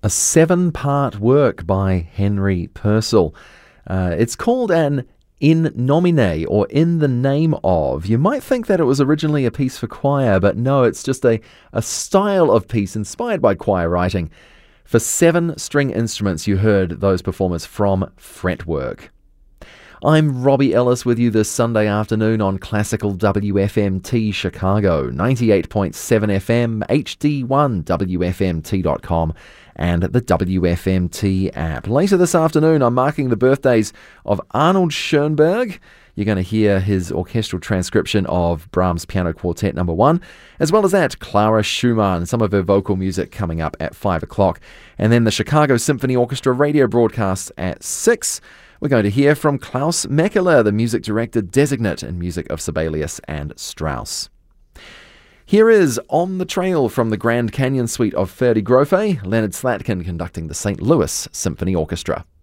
A 7-part work by Henry Purcell. It's called an In Nomine, or In the Name Of. You might think that it was originally a piece for choir, but no, it's just a style of piece inspired by choir writing. For 7 string instruments, you heard those performers from Fretwork. I'm Robbie Ellis with you this Sunday afternoon on Classical WFMT Chicago, 98.7 FM, HD1, WFMT.com, and the WFMT app. Later this afternoon, I'm marking the birthdays of Arnold Schoenberg. You're going to hear his orchestral transcription of Brahms Piano Quartet No. 1, as well as that, Clara Schumann, some of her vocal music coming up at 5 o'clock. And then the Chicago Symphony Orchestra radio broadcasts at 6. We're going to hear from Klaus Meckeler, the music director designate in music of Sibelius and Strauss. Here is On the Trail from the Grand Canyon Suite of Ferdi Grofé, Leonard Slatkin conducting the St. Louis Symphony Orchestra.